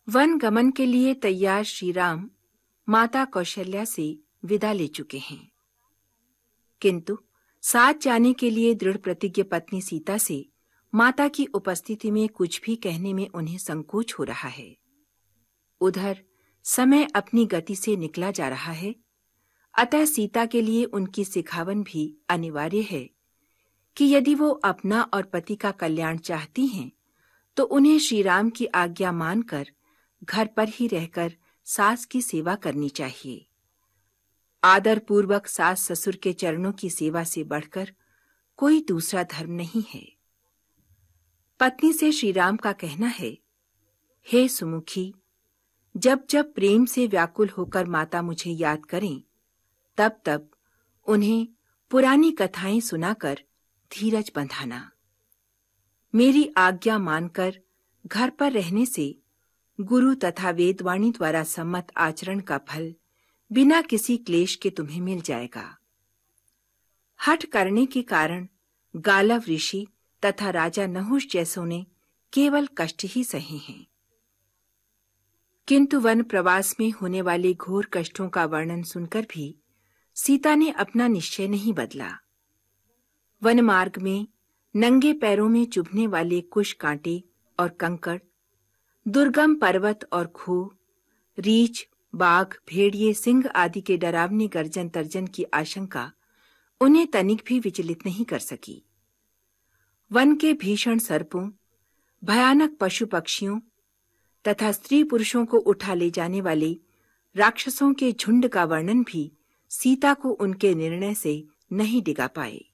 One गमन के लिए तैयार श्री राम माता कौशल्या से विदा ले चुके हैं, किंतु साथ जाने के लिए दृढ़ प्रतिज्ञ पत्नी सीता से माता की उपस्थिति में कुछ भी कहने में उन्हें संकोच हो रहा है। उधर समय अपनी गति से निकला जा रहा है, अतः सीता के लिए उनकी सिखावन भी अनिवार्य है कि यदि वो अपना और पति का कल्याण चाहती हैं, तो उन्हें श्री राम की आज्ञा मानकर घर पर ही रहकर सास की सेवा करनी चाहिए। आदर पूर्वक सास ससुर के चरणों की सेवा से बढ़कर कोई दूसरा धर्म नहीं है। पत्नी से श्री राम का कहना है, हे सुमुखी, जब जब प्रेम से व्याकुल होकर माता मुझे याद करें, तब तब उन्हें पुरानी कथाएं सुनाकर धीरज बंधाना। मेरी आज्ञा मानकर घर पर रहने से गुरु तथा वेदवाणी द्वारा सम्मत आचरण का फल बिना किसी क्लेश के तुम्हें मिल जाएगा। हठ करने के कारण गालव ऋषि तथा राजा नहुष जैसों ने केवल कष्ट ही सहे हैं, किंतु वन प्रवास में होने वाले घोर कष्टों का वर्णन सुनकर भी सीता ने अपना निश्चय नहीं बदला। वन मार्ग में नंगे पैरों में चुभने वाले कुश कांटे और कंकड़, दुर्गम पर्वत और खूह, रीछ, बाघ, भेड़िए, सिंह आदि के डरावनी गर्जन तर्जन की आशंका उन्हें तनिक भी विचलित नहीं कर सकी। वन के भीषण सर्पों, भयानक पशु पक्षियों तथा स्त्री पुरुषों को उठा ले जाने वाले राक्षसों के झुंड का वर्णन भी सीता को उनके निर्णय से नहीं डिगा पाए।